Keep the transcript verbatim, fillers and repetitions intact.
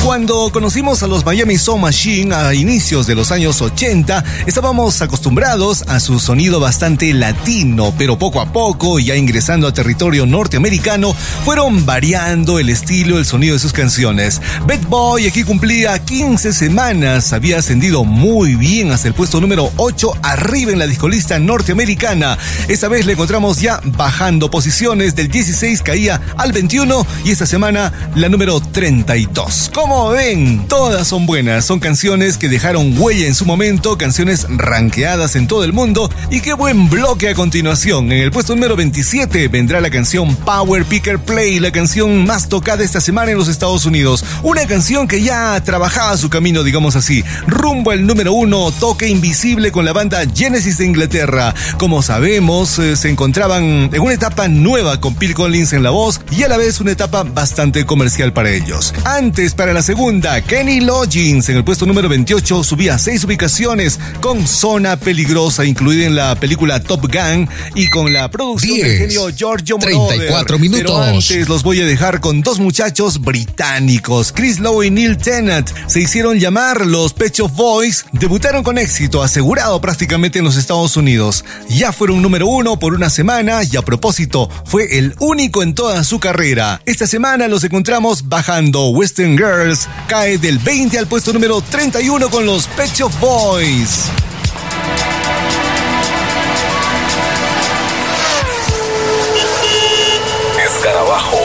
Cuando conocimos a los Miami Sound Machine a inicios de los años ochenta, estábamos acostumbrados a su sonido bastante latino, pero poco a poco, ya ingresando a territorio norteamericano, fueron variando el estilo, el sonido de sus canciones. Bad Boy aquí cumplía quince semanas, había ascendido muy bien hasta el puesto número ocho, arriba en la discolista norteamericana. Esta vez le encontramos ya bajando posiciones, del dieciséis caía al veintiuno y esta semana la número treinta y dos. Como ven, todas son buenas, son canciones que dejaron huella en su momento, canciones rankeadas en todo el mundo. Y qué buen bloque a continuación. En el puesto número veintisiete vendrá la canción Power Picker Play, la canción más tocada esta semana en los Estados Unidos. Una canción que ya trabajaba su camino, digamos así, rumbo al número uno, Toque Invisible con la banda Genesis de Inglaterra. Como sabemos, eh, se encontraban en una etapa nueva con Phil Collins en la voz y a la vez una etapa bastante comercial para ellos. Antes, para la segunda, Kenny Loggins en el puesto número veintiocho subía seis ubicaciones con Zona Peligrosa, incluida en la película Top Gun y con la producción diez, del genio Giorgio Moroder. treinta y cuatro minutos. Pero antes los voy a dejar con dos muchachos británicos, Chris Lowe y Neil Tennant. Se hicieron llamar los Pet Shop Boys, debutaron con éxito, asegurado prácticamente en los Estados Unidos. Ya fueron número uno por una semana y a propósito, fue el único en toda su carrera. Esta semana los encontramos bajando. Western Girls cae del veinte al puesto número treinta y uno con los Pet Shop Boys. Escarabajo.